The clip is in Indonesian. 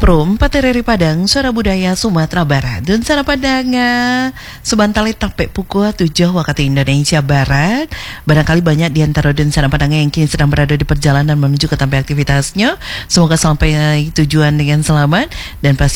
Prum, Patereri Padang, Suara Budaya Sumatera Barat. Dan sana Padanga, sebantali tape pukul 7 waktu Indonesia Barat. Barangkali banyak di antara dan sana Padanga yang kini sedang berada di perjalanan menuju ke tempat aktivitasnya. Semoga sampai tujuan dengan selamat dan pasti